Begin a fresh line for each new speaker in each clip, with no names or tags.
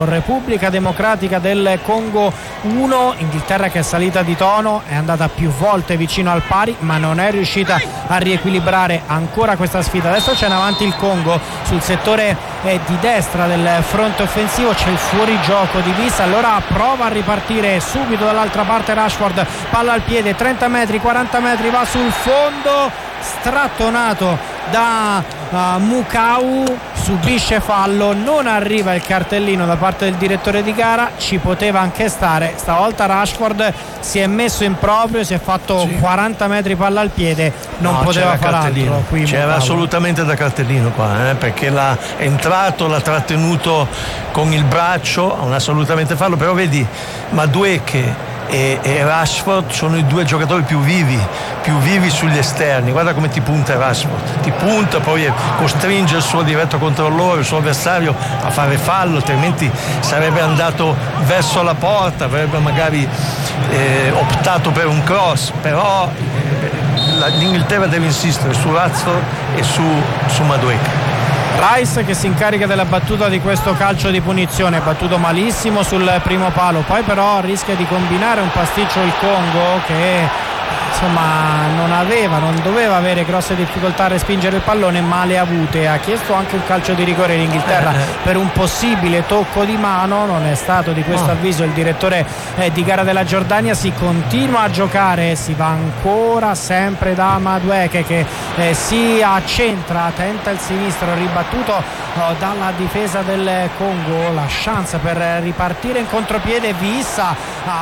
Repubblica Democratica del Congo 1, Inghilterra che è salita di tono, è andata più volte vicino al pari ma non è riuscita a riequilibrare ancora questa sfida. Adesso c'è in avanti il Congo sul settore di destra del fronte offensivo, c'è il fuorigioco di Vissa, allora prova a ripartire subito dall'altra parte Rashford, palla al piede, 30 metri, 40 metri, va sul fondo, strattonato da Mukau, subisce fallo, non arriva il cartellino da parte del direttore di gara, ci poteva anche stare, stavolta Rashford si è messo in proprio, si è fatto 40 metri palla al piede, non poteva fare altro qui.
C'era
Mukau
assolutamente da cartellino qua, perché l'ha entrato, l'ha trattenuto con il braccio, non assolutamente fallo, però vedi Madueke e Rashford sono i due giocatori più vivi sugli esterni. Guarda come ti punta Rashford, ti punta, poi costringe il suo diretto controllore, il suo avversario a fare fallo, altrimenti sarebbe andato verso la porta, avrebbe magari optato per un cross, però l'Inghilterra deve insistere su Rashford e su Madueke.
Rice che si incarica della battuta di questo calcio di punizione, battuto malissimo sul primo palo, poi però rischia di combinare un pasticcio il Congo che insomma non doveva avere grosse difficoltà a respingere il pallone, ma le ha avute. Ha chiesto anche un calcio di rigore in Inghilterra per un possibile tocco di mano, non è stato di questo avviso il direttore di gara della Giordania. Si continua a giocare, si va ancora sempre da Madueke che si accentra, tenta il sinistro, ribattuto dalla difesa del Congo, la chance per ripartire in contropiede. Vissa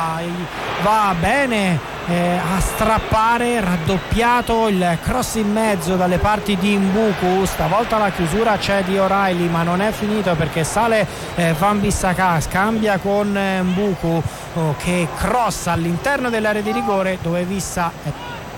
va bene a strappare, raddoppiato il cross in mezzo dalle parti di Mbuku, stavolta la chiusura c'è di O'Reilly ma non è finito perché sale Wan-Bissaka, scambia con Mbuku che crossa all'interno dell'area di rigore dove Vissa è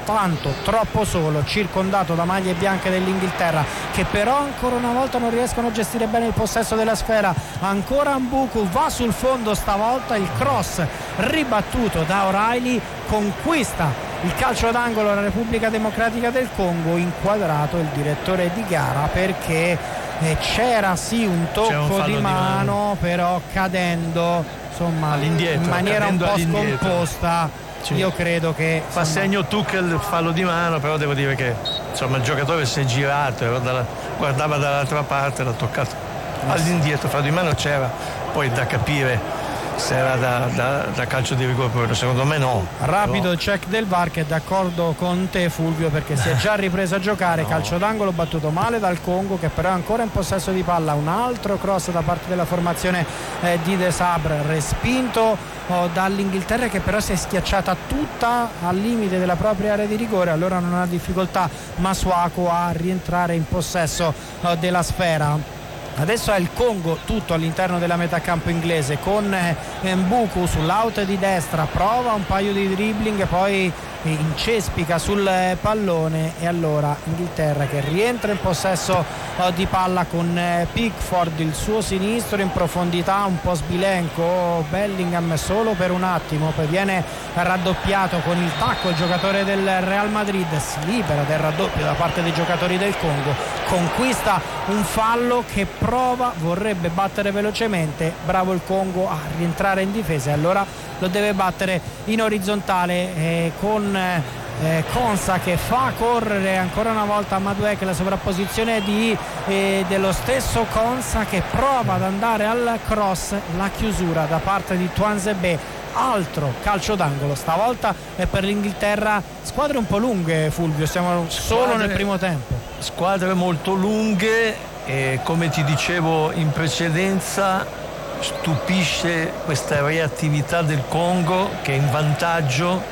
troppo solo, circondato da maglie bianche dell'Inghilterra che però ancora una volta non riescono a gestire bene il possesso della sfera. Ancora Mbuku va sul fondo, stavolta il cross ribattuto da O'Reilly, conquista il calcio d'angolo la Repubblica Democratica del Congo, inquadrato il direttore di gara perché c'era sì un tocco di mano, però cadendo insomma in maniera un po' scomposta. Io credo che
fa segno Tuchel fallo di mano, però devo dire che insomma il giocatore si è girato, guardava dall'altra parte, l'ha toccato all'indietro, fallo di mano c'era, poi da capire se era da calcio di rigore, secondo me no.
Rapido però check del VAR che è d'accordo con te Fulvio perché si è già ripreso a giocare. Calcio d'angolo battuto male dal Congo che però è ancora in possesso di palla, un altro cross da parte della formazione di De Sabre, respinto dall'Inghilterra che però si è schiacciata tutta al limite della propria area di rigore, allora non ha difficoltà Masuaku a rientrare in possesso della sfera. Adesso è il Congo tutto all'interno della metà campo inglese con Mbuku sull'out di destra, prova un paio di dribbling, poi incespica sul pallone e allora Inghilterra che rientra in possesso di palla con Pickford il suo sinistro in profondità, un po' sbilenco Bellingham solo per un attimo, poi viene raddoppiato con il tacco il giocatore del Real Madrid, si libera del raddoppio da parte dei giocatori del Congo, conquista un fallo che vorrebbe battere velocemente, bravo il Congo a rientrare in difesa e allora lo deve battere in orizzontale con Konsa che fa correre ancora una volta a Madueke, la sovrapposizione dello stesso Konsa che prova ad andare al cross, la chiusura da parte di Tuanzebe, altro calcio d'angolo, stavolta è per l'Inghilterra. Squadre un po' lunghe Fulvio, siamo solo nel primo tempo,
squadre molto lunghe e come ti dicevo in precedenza stupisce questa reattività del Congo che è in vantaggio,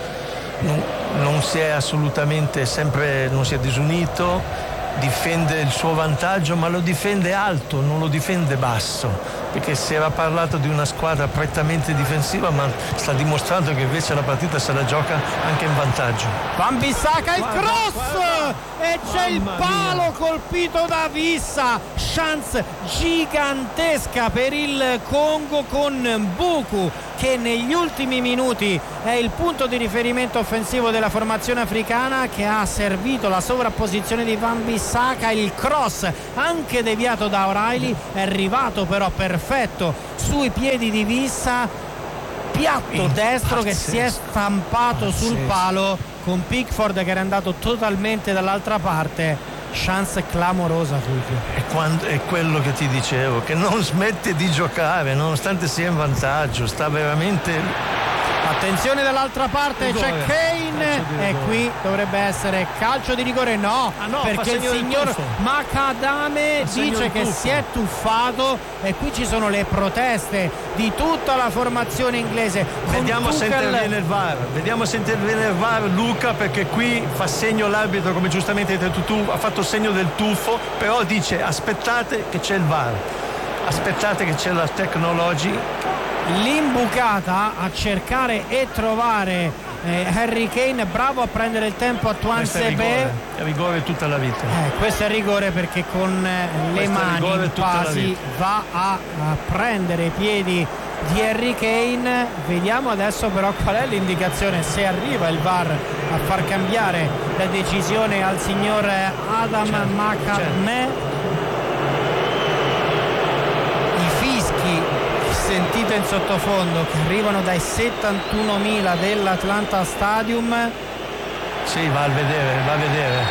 non si è assolutamente non si è disunito, difende il suo vantaggio ma lo difende alto, non lo difende basso, perché si era parlato di una squadra prettamente difensiva ma sta dimostrando che invece la partita se la gioca anche in vantaggio.
Wan-Bissaka il cross e c'è il palo colpito da Vissa, chance gigantesca per il Congo con Mbuku che negli ultimi minuti è il punto di riferimento offensivo della formazione africana, che ha servito la sovrapposizione di Wan-Bissaka. Il cross anche deviato da O'Reilly è arrivato però perfetto sui piedi di Wissa, piatto destro che si è stampato sul palo, con Pickford che era andato totalmente dall'altra parte. Chance clamorosa, Fulvio.
È quello che ti dicevo, che non smette di giocare nonostante sia in vantaggio, sta veramente.
Attenzione dall'altra parte, c'è Kane e qui dovrebbe essere calcio di rigore. No, perché il signor Macadame dice che si è tuffato e qui ci sono le proteste di tutta la formazione inglese.
Vediamo se interviene il VAR, Luca, perché qui fa segno l'arbitro, come giustamente hai detto tu, ha fatto segno del tuffo, però dice aspettate che c'è il VAR, aspettate che c'è la technology.
L'imbucata a cercare e trovare Harry Kane, bravo a prendere il tempo a Tuanzebe.
È rigore tutta la vita.
Questo è rigore perché con le mani quasi va a prendere i piedi di Harry Kane. Vediamo adesso però qual è l'indicazione, se arriva il VAR a far cambiare la decisione al signor Adam Macadame. I fischi sentite in sottofondo che arrivano dai 71.000 dell'Atlanta Stadium.
Sì, va a vedere.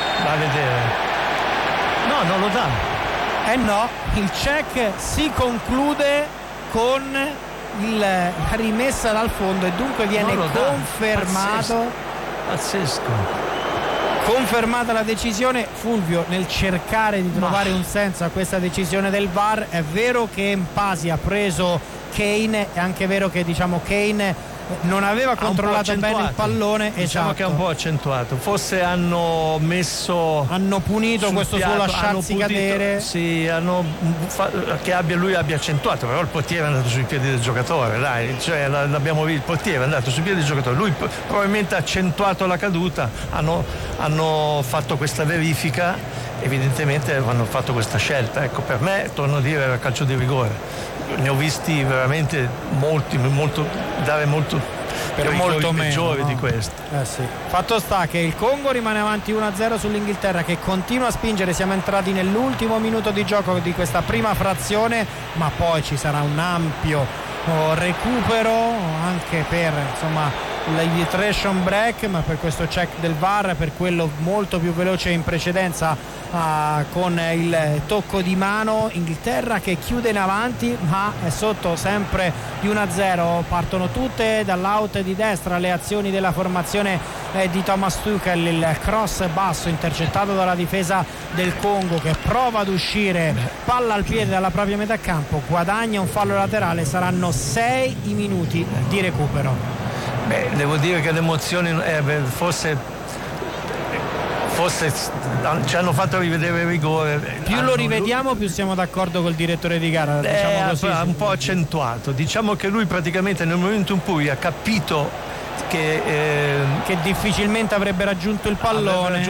No, non lo dà.
No, il check si conclude con la rimessa dal fondo e dunque viene confermato.
Pazzesco.
Confermata la decisione. Fulvio, nel cercare di trovare un senso a questa decisione del VAR, è vero che Mpasi ha preso Kane, è anche vero che Kane non aveva controllato bene il pallone.
Diciamo che è un po' accentuato, forse hanno
punito questo suo lasciarsi cadere.
Sì, lui abbia accentuato, però il portiere è andato sui piedi del giocatore, dai, cioè l'abbiamo visto, il portiere è andato sui piedi del giocatore, lui probabilmente ha accentuato la caduta, hanno fatto questa verifica, evidentemente hanno fatto questa scelta. Ecco, per me, torno a dire, era calcio di rigore. Ne ho visti veramente dare molto
per molto
peggiori di questo.
Sì. Fatto sta che il Congo rimane avanti 1-0 sull'Inghilterra, che continua a spingere. Siamo entrati nell'ultimo minuto di gioco di questa prima frazione, ma poi ci sarà un ampio recupero anche per l'arbitration break, ma per questo check del VAR, per quello molto più veloce in precedenza con il tocco di mano. Inghilterra che chiude in avanti ma è sotto sempre di 1-0. Partono tutte dall'out di destra le azioni della formazione di Thomas Tuchel. Il cross basso intercettato dalla difesa del Congo, che prova ad uscire, palla al piede dalla propria metà campo, guadagna un fallo laterale. Saranno 6 i minuti di recupero.
Devo dire che le emozioni forse ci hanno fatto rivedere il rigore.
Più lo rivediamo più siamo d'accordo col direttore di gara, così,
un po' accentuato. Diciamo che lui praticamente nel momento in cui ha capito che
difficilmente avrebbe raggiunto il pallone,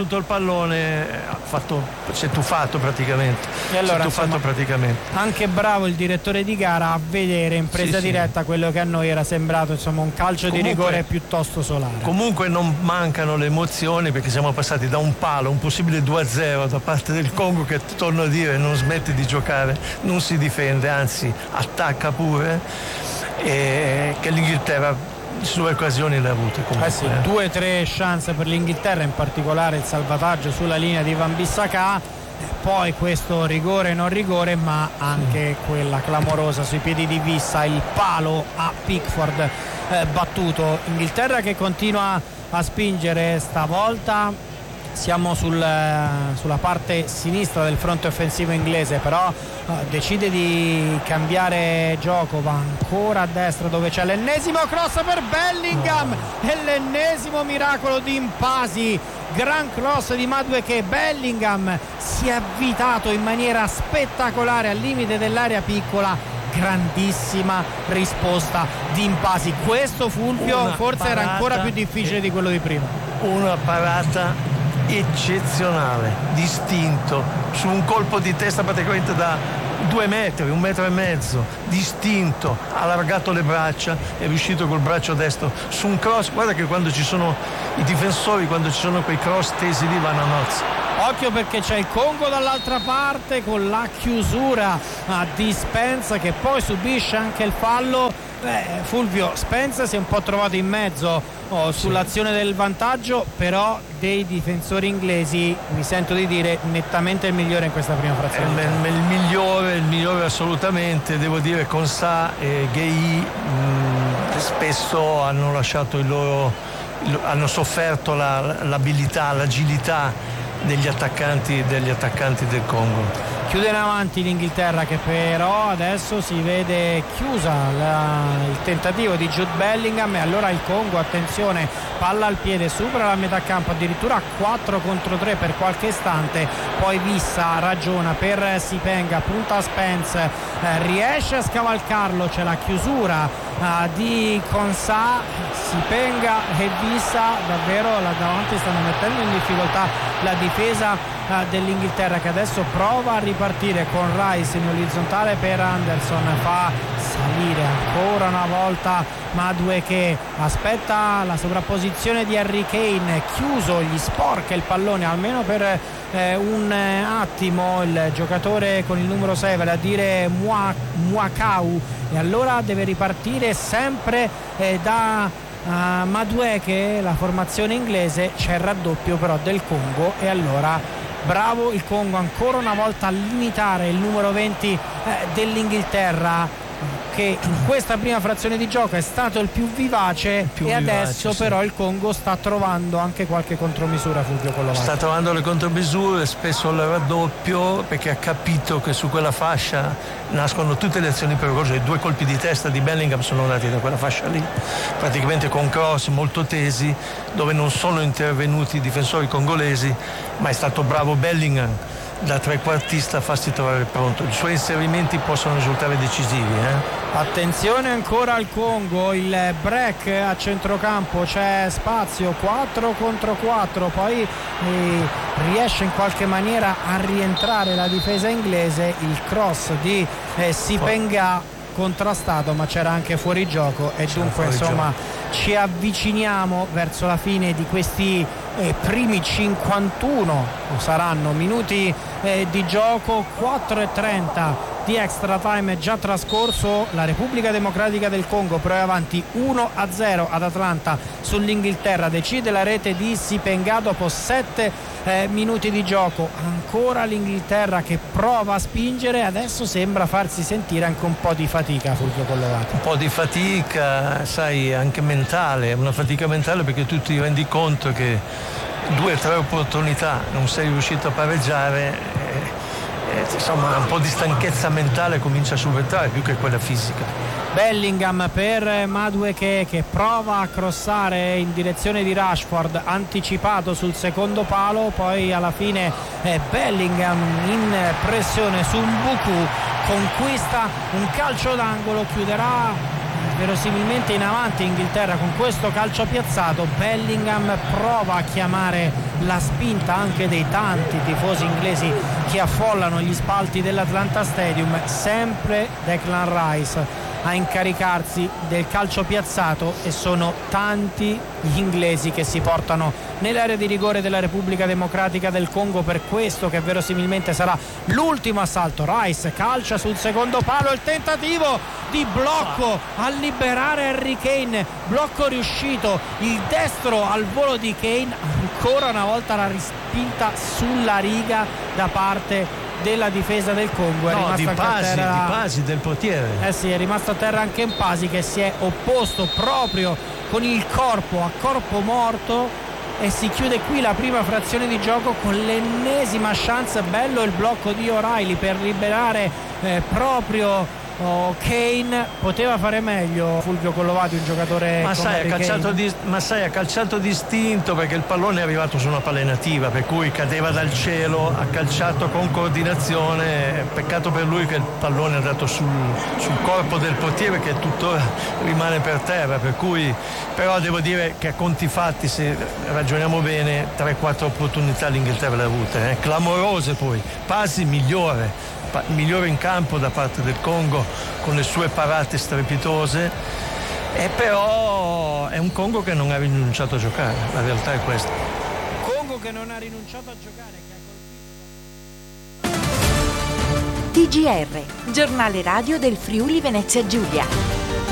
si è tuffato praticamente.
E allora
praticamente
anche bravo il direttore di gara a vedere in presa diretta quello che a noi era sembrato un calcio di rigore piuttosto solare.
Comunque non mancano le emozioni, perché siamo passati da un palo, un possibile 2-0 da parte del Congo, che torno a dire non smette di giocare, non si difende, anzi attacca pure, e che l'Inghilterra sue occasioni le ha avute comunque.
2-3 chance per l'Inghilterra, in particolare il salvataggio sulla linea di Wan-Bissaka, poi questo rigore non rigore, ma anche quella clamorosa sui piedi di Wissa, il palo a Pickford battuto. Inghilterra che continua a spingere, stavolta siamo sulla parte sinistra del fronte offensivo inglese, però decide di cambiare gioco, va ancora a destra dove c'è l'ennesimo cross per Bellingham e l'ennesimo miracolo di Mpasi. Gran cross di Madueke. Bellingham si è avvitato in maniera spettacolare al limite dell'area piccola. Grandissima risposta di Mpasi. Questo, Fulvio, forse era ancora più difficile di quello di prima.
Una parata eccezionale, distinto, su un colpo di testa praticamente da 2 metri, 1,5 metri, distinto, ha allargato le braccia, è riuscito col braccio destro su un cross. Guarda che quando ci sono i difensori, quando ci sono quei cross tesi lì, vanno a nozze.
Occhio perché c'è il Congo dall'altra parte con la chiusura di Spence che poi subisce anche il fallo. Fulvio, Spence si è un po' trovato in mezzo sull'azione del vantaggio, però dei difensori inglesi mi sento di dire nettamente il migliore in questa prima frazione.
Il migliore assolutamente, devo dire. Konsa e Gueye spesso hanno lasciato hanno sofferto l'abilità, l'agilità degli attaccanti del Congo.
Chiude in avanti l'Inghilterra, che però adesso si vede chiusa il tentativo di Jude Bellingham, e allora il Congo, attenzione, palla al piede, supera la metà campo, addirittura 4 contro 3 per qualche istante, poi Vissa ragiona per Sipenga, punta a Spence, riesce a scavalcarlo, c'è la chiusura di Konsa, Sipenga e Vissa davvero là davanti stanno mettendo in difficoltà la difesa dell'Inghilterra, che adesso prova a ripartire con Rice in orizzontale per Anderson, fa salire ancora una volta Madueke, aspetta la sovrapposizione di Harry Kane, chiuso, gli sporca il pallone almeno per un attimo il giocatore con il numero 6, vale a dire Muakau, e allora deve ripartire sempre da Madueke la formazione inglese. C'è il raddoppio però del Congo, e allora bravo il Congo ancora una volta a limitare il numero 20 dell'Inghilterra, che in questa prima frazione di gioco è stato il più vivace, adesso sì. Però il Congo sta trovando anche qualche contromisura, Fulvio Collovati.
Sta trovando le contromisure, spesso il raddoppio, perché ha capito che su quella fascia nascono tutte le azioni pericolose. I 2 colpi di testa di Bellingham sono andati da quella fascia lì, praticamente con cross molto tesi, dove non sono intervenuti i difensori congolesi, ma è stato bravo Bellingham da trequartista a farsi trovare pronto. I suoi inserimenti possono risultare decisivi.
Attenzione ancora al Congo, il break a centrocampo, c'è spazio, 4 contro 4, poi riesce in qualche maniera a rientrare la difesa inglese, il cross di Sipenga contrastato, ma c'era anche fuorigioco, e dunque insomma ci avviciniamo verso la fine di questi primi 51 saranno minuti di gioco. 4:30 di extra time è già trascorso, la Repubblica Democratica del Congo però è avanti 1-0 ad Atlanta sull'Inghilterra, decide la rete di Sipenga dopo 7 minuti di gioco. Ancora l'Inghilterra che prova a spingere, adesso sembra farsi sentire anche un po' di fatica, Fulvio Collovati.
Un po' di fatica, sai, anche mentale, una fatica mentale, perché tu ti rendi conto che 2 o 3 opportunità non sei riuscito a pareggiare, insomma un po' di stanchezza mentale comincia a subentrare più che quella fisica.
Bellingham per Madueke che prova a crossare in direzione di Rashford, anticipato sul secondo palo, poi alla fine Bellingham in pressione su Mbuku conquista un calcio d'angolo, chiuderà verosimilmente in avanti Inghilterra con questo calcio piazzato. Bellingham prova a chiamare la spinta anche dei tanti tifosi inglesi che affollano gli spalti dell'Atlanta Stadium, sempre Declan Rice a incaricarsi del calcio piazzato, e sono tanti gli inglesi che si portano nell'area di rigore della Repubblica Democratica del Congo per questo che verosimilmente sarà l'ultimo assalto. Rice calcia sul secondo palo, il tentativo di blocco a liberare Harry Kane, blocco riuscito, il destro al volo di Kane, ancora una volta la rispinta sulla riga da parte della difesa del Congo. È rimasto
di Pasi del portiere.
Sì, è rimasto a terra anche Pasi, che si è opposto proprio con il corpo a corpo morto, e si chiude qui la prima frazione di gioco con l'ennesima chance. Bello il blocco di O'Reilly per liberare proprio Kane. Poteva fare meglio Fulvio Collovati, un giocatore
ma sai, ha calciato distinto, perché il pallone è arrivato su una pallenativa, per cui cadeva dal cielo, ha calciato con coordinazione. Peccato per lui che il pallone è andato sul corpo del portiere, che tuttora rimane per terra, per cui però devo dire che a conti fatti, se ragioniamo bene, 3-4 opportunità l'Inghilterra le ha avute, clamorose. Poi Pasi migliore, migliore in campo da parte del Congo, con le sue parate strepitose, e però è un Congo che non ha rinunciato a giocare, la realtà è questa.
Congo che non ha rinunciato a giocare, che ha
TGR, giornale radio del Friuli Venezia Giulia.